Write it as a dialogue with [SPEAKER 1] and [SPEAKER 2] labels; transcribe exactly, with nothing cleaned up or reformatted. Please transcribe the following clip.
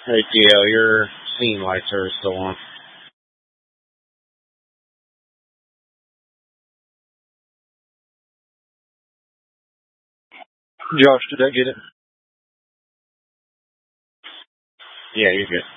[SPEAKER 1] Hey, T L, your scene lights are still on. Josh, did I get it? Yeah, you're good.